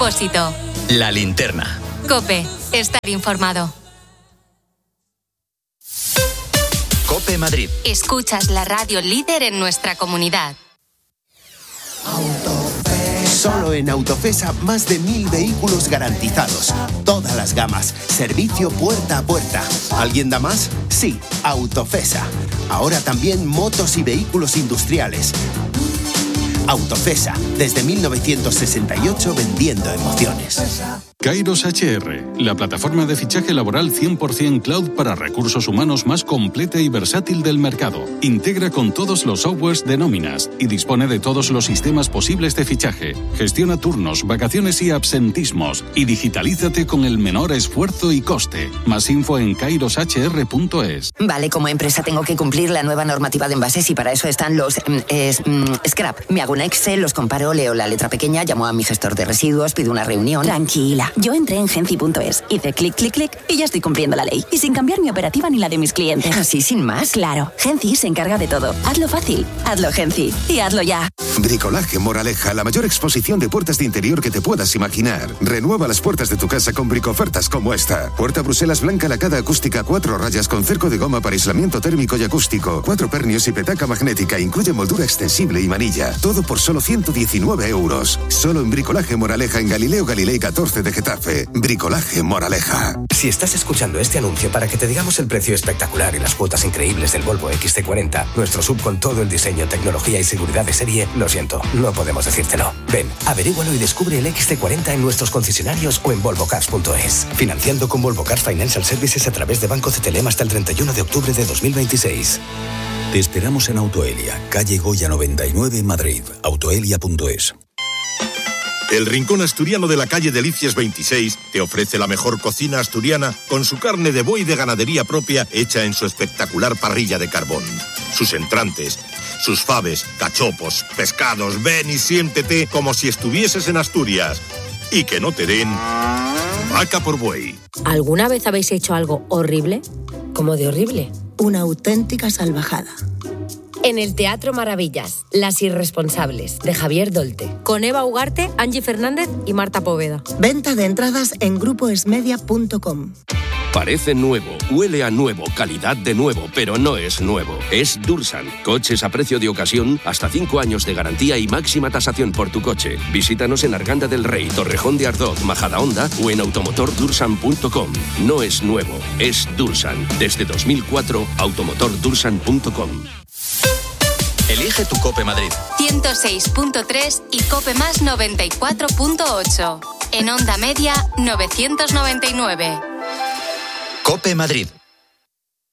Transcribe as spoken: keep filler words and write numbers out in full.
propósito. La Linterna. COPE. Estar informado. COPE Madrid. Escuchas la radio líder en nuestra comunidad. Solo en Autofesa más de mil vehículos garantizados. Todas las gamas. Servicio puerta a puerta. ¿Alguien da más? Sí, Autofesa. Ahora también motos y vehículos industriales. Autofesa, desde mil novecientos sesenta y ocho vendiendo emociones. Kairos H R, la plataforma de fichaje laboral cien por ciento cloud para recursos humanos más completa y versátil del mercado. Integra con todos los softwares de nóminas y dispone de todos los sistemas posibles de fichaje. Gestiona turnos, vacaciones y absentismos y digitalízate con el menor esfuerzo y coste. Más info en kairos h r punto es. Vale, como empresa tengo que cumplir la nueva normativa de envases y para eso están los eh, scrap. Me hago un Excel, los comparo, leo la letra pequeña, llamo a mi gestor de residuos, pido una reunión. Tranquila. Yo entré en genci punto es, hice clic, clic, clic y ya estoy cumpliendo la ley. Y sin cambiar mi operativa ni la de mis clientes. ¿Así sin más? Claro, Genci se encarga de todo. Hazlo fácil, hazlo Genci y hazlo ya. Bricolaje Moraleja, la mayor exposición de puertas de interior que te puedas imaginar. Renueva las puertas de tu casa con bricofertas como esta. Puerta Bruselas blanca lacada acústica, cuatro rayas con cerco de goma para aislamiento térmico y acústico, cuatro pernios y petaca magnética, incluye moldura extensible y manilla. Todo por solo ciento diecinueve euros. Solo en Bricolaje Moraleja en Galileo Galilei catorce de Getafe. Bricolaje Moraleja. Si estás escuchando este anuncio para que te digamos el precio espectacular y las cuotas increíbles del Volvo X C cuarenta, nuestro sub con todo el diseño, tecnología y seguridad de serie, lo siento, no podemos decírtelo. Ven, averígualo y descubre el X C cuarenta en nuestros concesionarios o en volvo cars punto es. Financiando con Volvo Cars Financial Services a través de Banco C T L M hasta el treinta y uno de octubre de dos mil veintiséis. Te esperamos en Autoelia, calle Goya noventa y nueve, Madrid. autoelia punto es. El Rincón Asturiano de la calle Delicias veintiséis te ofrece la mejor cocina asturiana con su carne de buey de ganadería propia hecha en su espectacular parrilla de carbón. Sus entrantes, sus faves, cachopos, pescados, ven y siéntete como si estuvieses en Asturias. Y que no te den vaca por buey. ¿Alguna vez habéis hecho algo horrible? ¿Cómo de horrible? Una auténtica salvajada. En el Teatro Maravillas, Las Irresponsables, de Javier Dolte. Con Eva Ugarte, Angie Fernández y Marta Poveda. Venta de entradas en grupo esmedia punto com. Parece nuevo, huele a nuevo, calidad de nuevo, pero no es nuevo. Es Dursan. Coches a precio de ocasión, hasta cinco años de garantía y máxima tasación por tu coche. Visítanos en Arganda del Rey, Torrejón de Ardoz, Majadahonda o en automotor dursan punto com. No es nuevo, es Dursan. Desde dos mil cuatro, automotor dursan punto com. Elige tu COPE Madrid. ciento seis punto tres y COPE Más noventa y cuatro punto ocho. En onda media, novecientos noventa y nueve. COPE Madrid.